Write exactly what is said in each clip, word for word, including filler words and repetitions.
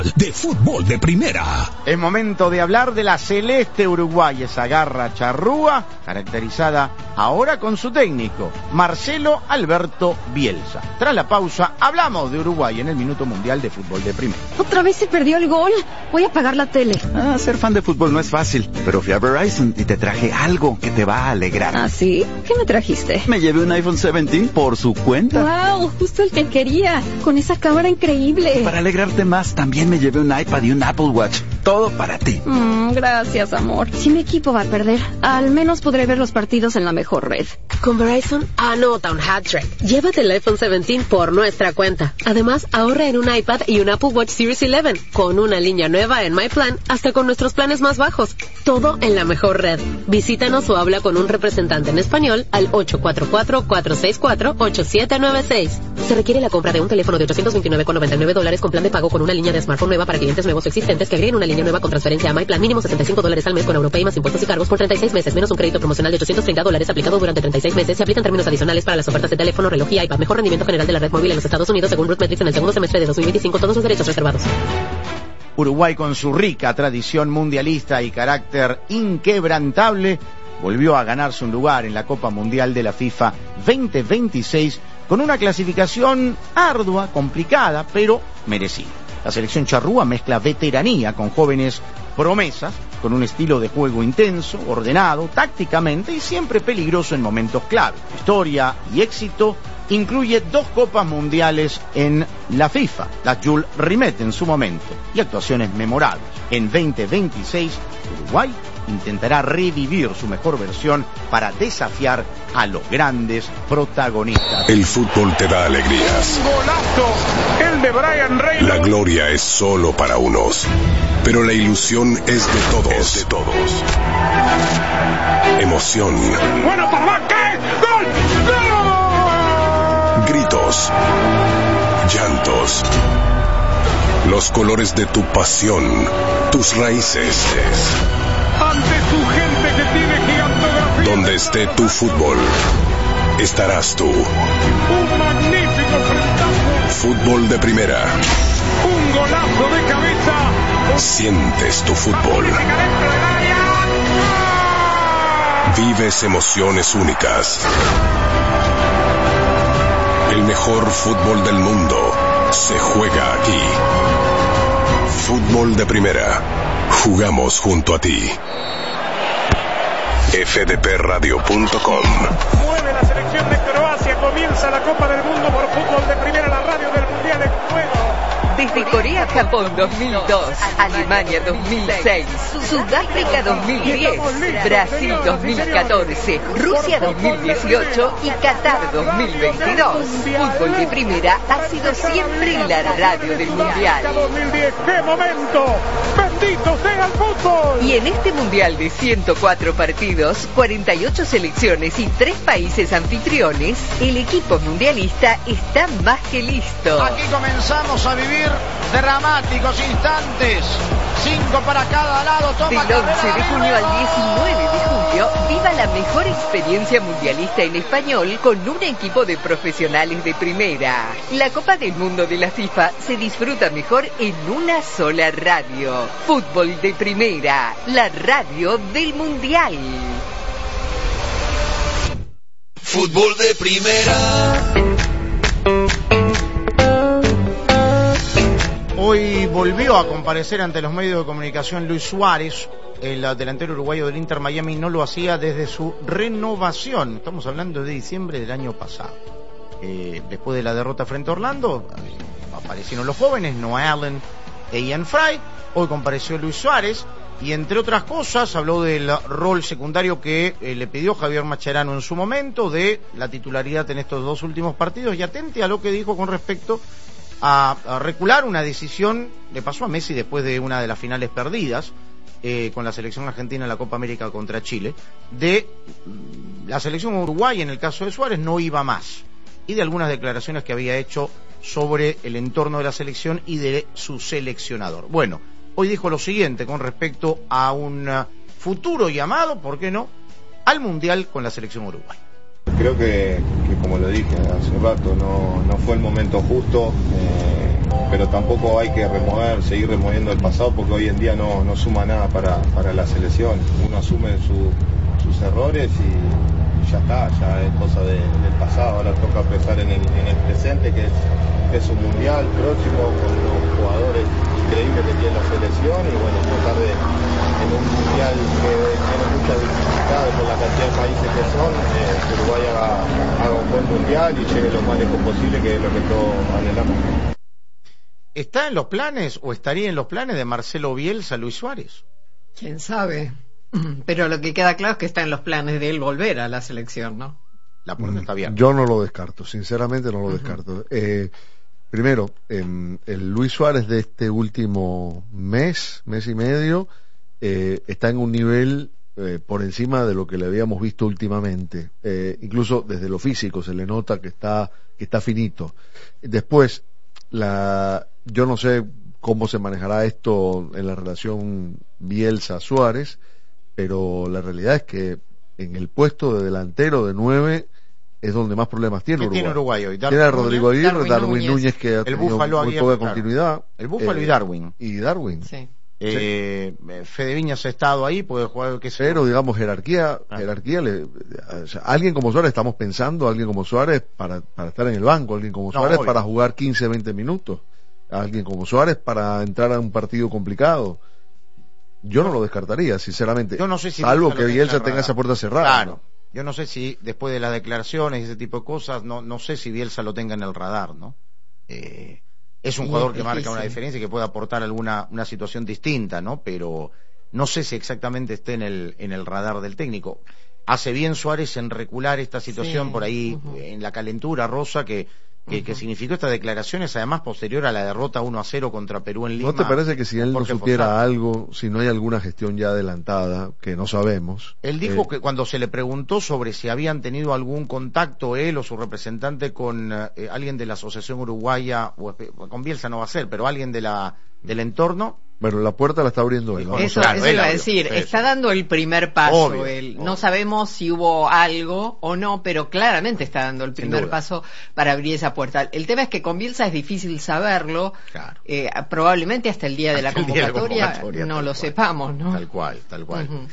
de fútbol de primera. Es momento de hablar de la Celeste Uruguay, esa garra charrúa, caracterizada ahora con su técnico, Marcelo Alberto Bielsa. Tras la pausa, hablamos de Uruguay en el Minuto Mundial de Fútbol de Primera. ¿Otra vez se perdió el gol? Voy a apagar la tele. Ah, ser fan de fútbol no es fácil, pero fui a Verizon y te traje algo que te va a alegrar. ¿Ah, sí? ¿Qué me trajiste? Me llevé un iPhone diecisiete por su cuenta. ¡Wow! Justo el que quería, con esa cámara increíble. Para alegrarte más, también me llevé un iPad y un Apple Watch. Todo para ti. Mm, gracias, amor. Si mi equipo va a perder, al menos podré ver los partidos en la mejor red. Con Verizon, anota un hat-trick. Llévate el iPhone diecisiete por nuestra cuenta. Además, ahorra en un iPad y un Apple Watch Series once, con una línea nueva en My Plan, hasta con nuestros planes más bajos. Todo en la mejor red. Visítanos o habla con un representante en español al ocho cuatro cuatro, cuatro seis cuatro, ocho siete nueve seis. Se requiere la compra de un teléfono de ochocientos veintinueve con noventa y nueve dólares con plan de pago con una línea de smartphone nueva para clientes nuevos o existentes que agreguen una línea nueva con transferencia a My Plan, mínimo setenta y cinco dólares al mes con Europay más impuestos y cargos por treinta y seis meses, menos un crédito promocional de ochocientos treinta dólares aplicado durante treinta y seis meses. Se aplican términos adicionales para las ofertas de teléfono, reloj y iPad. Mejor rendimiento general de la red móvil en los Estados Unidos según RootMetrics en el segundo semestre de dos mil veinticinco. Todos los derechos reservados. Uruguay, con su rica tradición mundialista y carácter inquebrantable, volvió a ganarse un lugar en la Copa Mundial de la FIFA veinte veintiséis con una clasificación ardua, complicada, pero merecida. La selección charrúa mezcla veteranía con jóvenes promesas, con un estilo de juego intenso, ordenado, tácticamente y siempre peligroso en momentos clave. Historia y éxito incluye dos copas mundiales en la FIFA, la Jules Rimet en su momento, y actuaciones memorables. En veinte veintiséis, Uruguay intentará revivir su mejor versión para desafiar a los grandes protagonistas. El fútbol te da alegrías. ¡Un golazo! El de Brian Reynolds. La gloria es solo para unos, pero la ilusión es de todos. Es de todos. Emoción. ¡Bueno, papá! ¿Qué? ¡Gol! ¡Gol! Gritos. Llantos. Los colores de tu pasión. Tus raíces. Ante tu gente que tiene gigantografía. Donde esté tu fútbol, estarás tú. Un magnífico frentazo. Fútbol de primera. Un golazo de cabeza. Sientes tu fútbol. Vives emociones únicas. El mejor fútbol del mundo se juega aquí. Fútbol de primera. Jugamos junto a ti. F D P radio punto com. Mueve la selección de Croacia. Comienza la Copa del Mundo por fútbol de primera, la radio del Mundial en juego. Desde Corea-Japón dos mil dos, Alemania dos mil seis, Sudáfrica dos mil diez, Brasil dos mil catorce, Rusia dos mil dieciocho y Qatar dos mil veintidós. Fútbol de primera ha sido siempre la radio del Mundial. dos mil diez, ¡qué momento! ¡Bendito sea el fútbol! Y en este Mundial de ciento cuatro partidos, cuarenta y ocho selecciones y tres países anfitriones, el equipo mundialista está más que listo. Aquí comenzamos a vivir dramáticos instantes, cinco para cada lado. Toma Del once de junio al diecinueve de julio, viva la mejor experiencia mundialista en español con un equipo de profesionales de primera. La Copa del Mundo de la FIFA se disfruta mejor en una sola radio. Fútbol de primera, la radio del Mundial. Fútbol de primera. Hoy volvió a comparecer ante los medios de comunicación Luis Suárez, el delantero uruguayo del Inter Miami. No lo hacía desde su renovación. Estamos hablando de diciembre del año pasado. Eh, después de la derrota frente a Orlando, aparecieron los jóvenes, Noah Allen e Ian Fry. Hoy compareció Luis Suárez y, entre otras cosas, habló del rol secundario que eh, le pidió Javier Mascherano en su momento, de la titularidad en estos dos últimos partidos, y atente a lo que dijo con respecto a, a recular una decisión. Le pasó a Messi después de una de las finales perdidas eh, con la selección argentina en la Copa América contra Chile, de la selección uruguaya, en el caso de Suárez, no iba más, y de algunas declaraciones que había hecho sobre el entorno de la selección y de su seleccionador. Bueno, hoy dijo lo siguiente con respecto a un futuro llamado, ¿por qué no?, al Mundial con la selección uruguaya. Creo que, que como lo dije hace rato, no, no fue el momento justo. Eh, pero tampoco hay que remover, seguir removiendo el pasado, porque hoy en día no, no suma nada para, para la selección. Uno asume su, sus errores y ya está, ya es cosa de, del pasado. Ahora toca pensar en el, en el presente, que es, que es un mundial próximo con unos jugadores increíbles que tiene la selección, y bueno, tratar de, en un mundial que tiene muchas dificultades por la cantidad de países que son, eh, que Uruguay haga, haga un buen mundial y llegue lo más lejos posible, que es lo que todos anhelamos. ¿Está en los planes o estaría en los planes de Marcelo Bielsa, Luis Suárez? ¿Quién sabe? Pero lo que queda claro es que está en los planes de él volver a la selección, ¿no? La puerta está abierta. Yo no lo descarto, sinceramente no lo uh-huh. descarto. Eh, primero, eh, el Luis Suárez de este último mes, mes y medio, eh, está en un nivel eh, por encima de lo que le habíamos visto últimamente. Eh, incluso desde lo físico se le nota que está, que está finito. Después, la, yo no sé cómo se manejará esto en la relación Bielsa-Suárez, pero la realidad es que en el puesto de delantero de nueve es donde más problemas tiene Uruguay. Tiene Uruguay hoy? Tiene a Rodrigo Aguirre, Darwin, Darwin Núñez, Núñez que ha el tenido Búfalo muy Aguirre, poca claro. continuidad. El Búfalo eh, y Darwin. Y Darwin. Sí. Eh, sí. Fede Viñas ha estado ahí, puede jugar que sea. Pero digamos jerarquía, ah. jerarquía le, o sea, alguien como Suárez estamos pensando, alguien como Suárez para, para estar en el banco, alguien como Suárez no, para jugar quince, veinte minutos, alguien como Suárez para entrar a un partido complicado. Yo no lo descartaría, sinceramente. Yo no sé si salvo que Bielsa tenga esa puerta cerrada. Claro. ¿No? Yo no sé si después de las declaraciones y ese tipo de cosas, no, no sé si Bielsa lo tenga en el radar, ¿no? Eh, es un sí, jugador que difícil. marca una diferencia y que puede aportar alguna una situación distinta, ¿no? Pero no sé si exactamente esté en el en el radar del técnico. Hace bien Suárez en recular esta situación sí. por ahí uh-huh. en la calentura, Rosa, que Que, uh-huh. que significó estas declaraciones, además posterior a la derrota uno a cero contra Perú en Lima. ¿No te parece que si él no supiera Fossati, algo, si no hay alguna gestión ya adelantada, que no sabemos? Él dijo eh, que cuando se le preguntó sobre si habían tenido algún contacto él o su representante con eh, alguien de la Asociación Uruguaya, o con Bielsa no va a ser, pero alguien de la del entorno. Bueno, la puerta la está abriendo él. Eso, claro, eso él iba a abrió, decir, sí, está sí. dando el primer paso. Obvio, él. obvio. No sabemos si hubo algo o no, pero claramente está dando el primer paso para abrir esa puerta. El tema es que con Bielsa es difícil saberlo. Claro. Eh, probablemente hasta el día de la convocatoria, de la convocatoria no lo cual. sepamos, ¿no? Tal cual, tal cual. Uh-huh.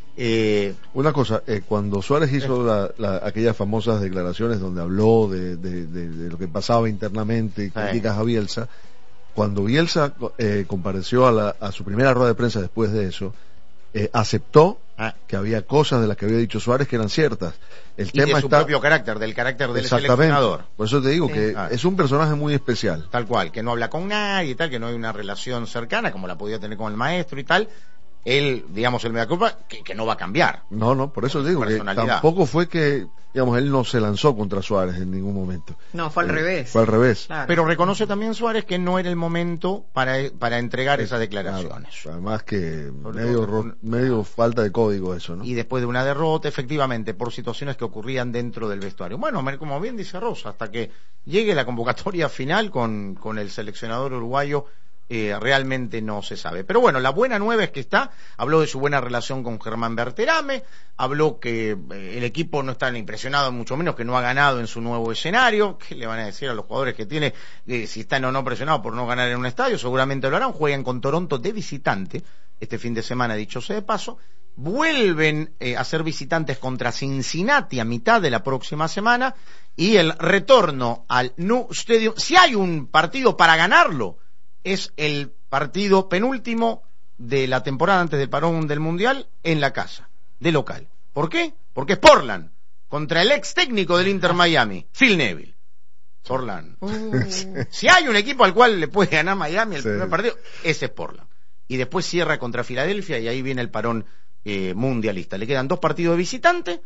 Eh, Una cosa, eh, cuando Suárez hizo la, la, aquellas famosas declaraciones donde habló de, de, de, de lo que pasaba internamente y críticas sí. a Bielsa, cuando Bielsa eh, compareció a, la, a su primera rueda de prensa después de eso, eh, aceptó ah. que había cosas de las que había dicho Suárez que eran ciertas. El y tema de su está... propio carácter, del carácter del Exactamente. seleccionador. Por eso te digo sí. que ah. es un personaje muy especial. Tal cual, que no habla con nadie y tal, que no hay una relación cercana como la podía tener con el maestro y tal. Él, digamos, el mea culpa, que, que no va a cambiar. No, no, por eso digo que tampoco fue que, digamos, él no se lanzó contra Suárez en ningún momento. No, fue al eh, revés. Fue al revés. Claro. Pero reconoce también Suárez que no era el momento para, para entregar esas declaraciones. Claro. Además que medio, ro- medio falta de código eso, ¿no? Y después de una derrota, efectivamente, por situaciones que ocurrían dentro del vestuario. Bueno, como bien dice Rosa, hasta que llegue la convocatoria final con, con el seleccionador uruguayo, Eh, realmente no se sabe. Pero bueno, la buena nueva es que está, habló de su buena relación con Germán Berterame, habló que eh, el equipo no está impresionado, mucho menos que no ha ganado en su nuevo escenario. ¿Qué le van a decir a los jugadores que tiene eh, si están o no presionados por no ganar en un estadio? Seguramente lo harán. Juegan con Toronto de visitante este fin de semana, dicho sea de paso. Vuelven eh, a ser visitantes contra Cincinnati a mitad de la próxima semana, y el retorno al New Stadium, si hay un partido para ganarlo, es el partido penúltimo de la temporada antes del parón del Mundial en la casa, de local. ¿Por qué? Porque es Portland, contra el ex técnico del Inter Miami, Phil Neville. Portland. Uh. Si hay un equipo al cual le puede ganar Miami el sí. primer partido, ese es Portland. Y después cierra contra Filadelfia y ahí viene el parón eh, mundialista. Le quedan dos partidos de visitante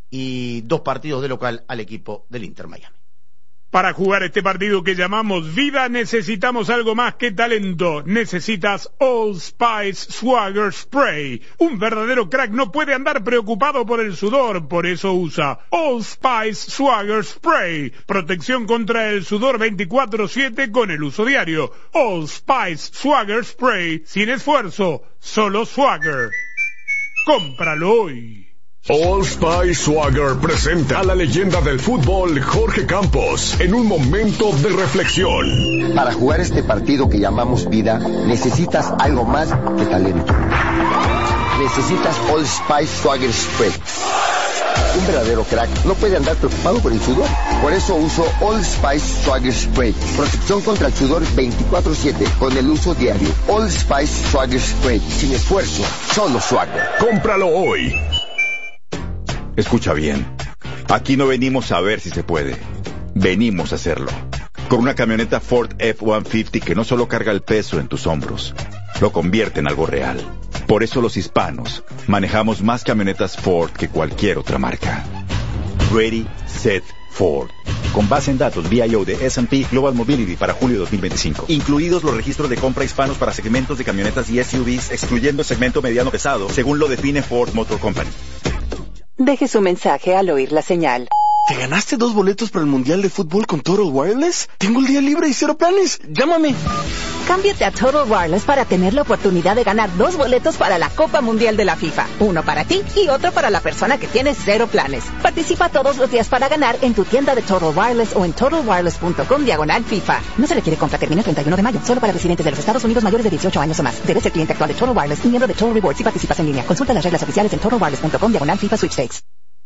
y dos partidos de local al equipo del Inter Miami. Para jugar este partido que llamamos vida necesitamos algo más que talento. Necesitas Old Spice Swagger Spray. Un verdadero crack no puede andar preocupado por el sudor, por eso usa Old Spice Swagger Spray. Protección contra el sudor veinticuatro siete con el uso diario. Old Spice Swagger Spray. Sin esfuerzo, solo swagger. Cómpralo hoy. Old Spice Swagger presenta a la leyenda del fútbol Jorge Campos en un momento de reflexión. Para jugar este partido que llamamos vida, necesitas algo más que talento. Necesitas Old Spice Swagger Spray. Un verdadero crack no puede andar preocupado por el sudor. Por eso uso Old Spice Swagger Spray. Protección contra el sudor veinticuatro siete con el uso diario. Old Spice Swagger Spray. Sin esfuerzo, solo Swagger. Cómpralo hoy. Escucha bien. Aquí no venimos a ver si se puede. Venimos a hacerlo. Con una camioneta Ford F ciento cincuenta que no solo carga el peso en tus hombros, lo convierte en algo real. Por eso los hispanos manejamos más camionetas Ford que cualquier otra marca. Ready, Set, Ford. Con base en datos V I O de S and P Global Mobility para julio dos mil veinticinco. Incluidos los registros de compra hispanos para segmentos de camionetas y S U Vs, excluyendo el segmento mediano pesado, según lo define Ford Motor Company. Deje su mensaje al oír la señal. ¿Te ganaste dos boletos para el Mundial de Fútbol con Total Wireless? Tengo el día libre y cero planes. Llámame. Cámbiate a Total Wireless para tener la oportunidad de ganar dos boletos para la Copa Mundial de la FIFA. Uno para ti y otro para la persona que tiene cero planes. Participa todos los días para ganar en tu tienda de Total Wireless o en total wireless punto com diagonal FIFA. No se requiere compra, termina el treinta y uno de mayo. Solo para residentes de los Estados Unidos mayores de dieciocho años o más. Debes ser cliente actual de Total Wireless y miembro de Total Rewards si participas en línea. Consulta las reglas oficiales en total wireless punto com diagonal FIFA Sweepstakes.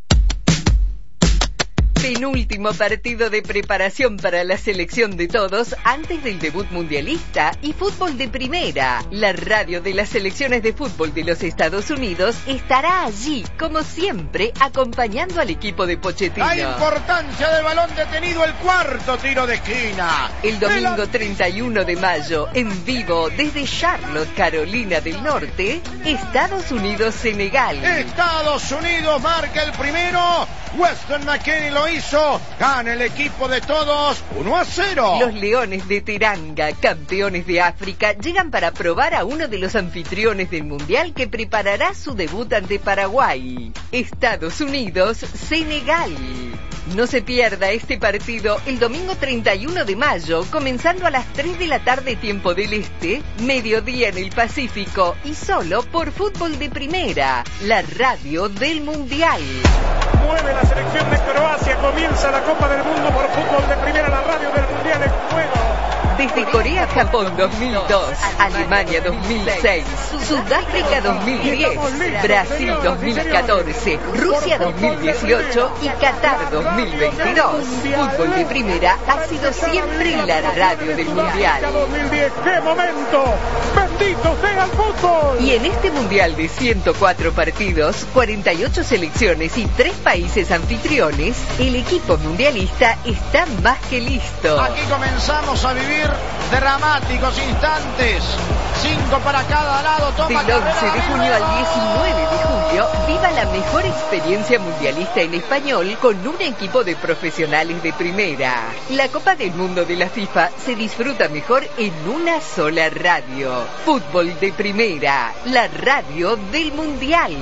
Penúltimo partido de preparación para la selección de todos antes del debut mundialista y fútbol de primera. La radio de las selecciones de fútbol de los Estados Unidos estará allí, como siempre, acompañando al equipo de Pochettino. La importancia del balón detenido, el cuarto tiro de esquina. El domingo treinta y uno de mayo, en vivo desde Charlotte, Carolina del Norte, Estados Unidos-Senegal. Estados Unidos marca el primero. Weston McKennie lo hizo. Gana el equipo de todos uno a cero. Los Leones de Teranga, campeones de África, llegan para probar a uno de los anfitriones del Mundial que preparará su debut ante Paraguay. Estados Unidos, Senegal. No se pierda este partido el domingo treinta y uno de mayo, comenzando a las tres de la tarde tiempo del Este, mediodía en el Pacífico y solo por Fútbol de Primera, la radio del Mundial. Mueve la selección de Croacia, comienza la Copa del Mundo por Fútbol de Primera, la radio del Mundial en juego. Desde Corea-Japón dos mil dos, Alemania dos mil seis, Sudáfrica dos mil diez, Brasil dos mil catorce, Rusia dos mil dieciocho y Qatar dos mil veintidós. Fútbol de Primera ha sido siempre la radio del Mundial. dos mil diez, ¡qué momento! ¡Bendito sea el fútbol! Y en este Mundial de ciento cuatro partidos, cuarenta y ocho selecciones y tres países anfitriones, el equipo mundialista está más que listo. Aquí comenzamos a vivir dramáticos instantes. Cinco para cada lado. Toma Del once de junio al diecinueve de julio, viva la mejor experiencia mundialista en español con un equipo de profesionales de primera. La Copa del Mundo de la FIFA se disfruta mejor en una sola radio. Fútbol de Primera, la radio del Mundial.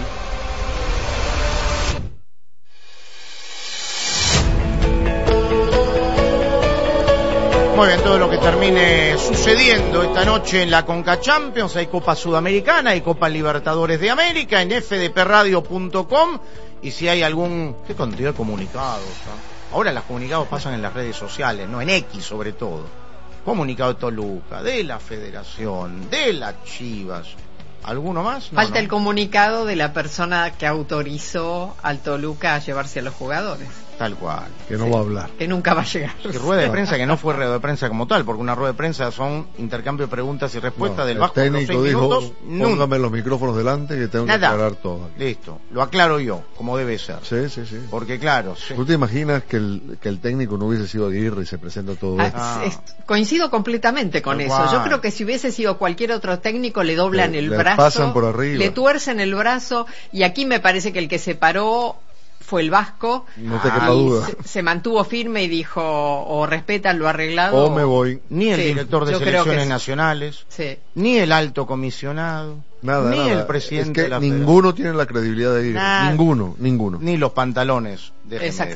Muy bien, todo lo que termine sucediendo esta noche en la Conca Champions. Hay Copa Sudamericana, hay Copa Libertadores de América en f d p radio punto com. Y si hay algún... ¿Qué cantidad de comunicados? ¿No? Ahora los comunicados pasan en las redes sociales, no en X sobre todo. Comunicado de Toluca, de la Federación, de las Chivas. ¿Alguno más? No, Falta no. el comunicado de la persona que autorizó al Toluca a llevarse a los jugadores. Tal cual. Que no sí. va a hablar. Que nunca va a llegar. Que rueda de prensa que no fue rueda de prensa como tal, porque una rueda de prensa son intercambio de preguntas y respuestas no, del el bajo de los seis dijo, minutos. Póngame los micrófonos delante que tengo Nada. que aclarar todo. Listo, lo aclaro yo, como debe ser. Sí, sí, sí. Porque claro... Sí. ¿Tú te imaginas que el, que el técnico no hubiese sido Aguirre y se presenta todo ah, esto? Ah. Es, coincido completamente con eso. Yo creo que si hubiese sido cualquier otro técnico le doblan le, el le brazo, pasan por arriba. Le tuercen el brazo y aquí me parece que el que se paró fue el Vasco. No te quepa duda. Se, se mantuvo firme y dijo o respetan lo arreglado o me voy. Ni el sí, director de selecciones sí. nacionales, sí. ni el alto comisionado, nada, ni nada. el presidente es que de la ninguno tiene la credibilidad de ir. Nah, ninguno, ninguno. Ni los pantalones de Exacto.